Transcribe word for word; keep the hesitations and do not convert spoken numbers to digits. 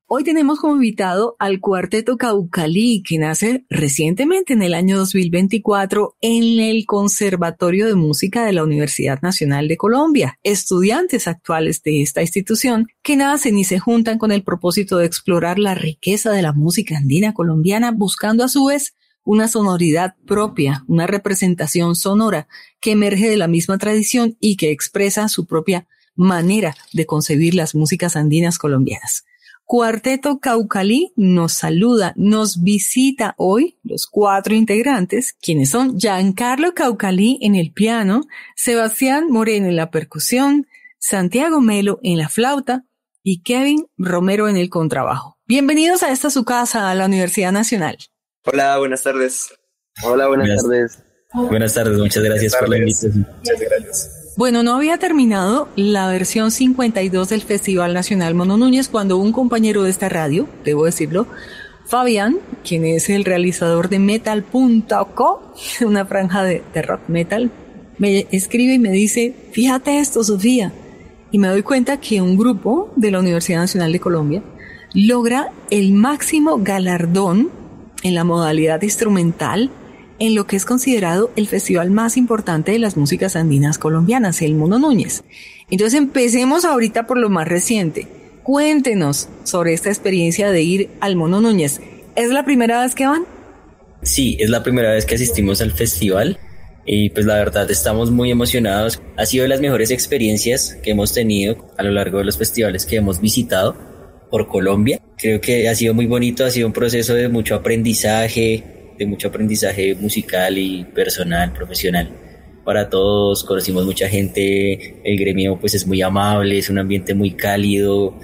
Hoy tenemos como invitado al Cuarteto Caucalí, que nace recientemente en el año dos mil veinticuatro en el Conservatorio de Música de la Universidad Nacional de Colombia. Estudiantes actuales de esta institución que nacen y se juntan con el propósito de explorar la riqueza de la música andina colombiana, buscando a su vez una sonoridad propia, una representación sonora que emerge de la misma tradición y que expresa su propia manera de concebir las músicas andinas colombianas. Cuarteto Caucalí nos saluda, nos visita hoy los cuatro integrantes, quienes son Giancarlo Caucalí en el piano, Sebastián Moreno en la percusión, Santiago Melo en la flauta y Kevin Romero en el contrabajo. Bienvenidos a esta su casa, a la Universidad Nacional. Hola, buenas tardes. Hola, buenas, buenas tardes. Buenas tardes, muchas gracias tardes. por la invitación. Muchas gracias. Bueno, no había terminado la versión cincuenta y dos del Festival Nacional Mono Núñez cuando un compañero de esta radio, debo decirlo, Fabián, quien es el realizador de metal punto co, una franja de, de rock metal, me escribe y me dice, fíjate esto, Sofía, y me doy cuenta que un grupo de la Universidad Nacional de Colombia logra el máximo galardón en la modalidad instrumental en lo que es considerado el festival más importante de las músicas andinas colombianas, el Mono Núñez. Entonces empecemos ahorita por lo más reciente. Cuéntenos sobre esta experiencia de ir al Mono Núñez. ¿Es la primera vez que van? Sí, es la primera vez que asistimos al festival y pues la verdad estamos muy emocionados. Ha sido de las mejores experiencias que hemos tenido a lo largo de los festivales que hemos visitado por Colombia. Creo que ha sido muy bonito, ha sido un proceso de mucho aprendizaje, de mucho aprendizaje musical y personal, profesional para todos. Conocimos mucha gente, el gremio pues es muy amable, es un ambiente muy cálido,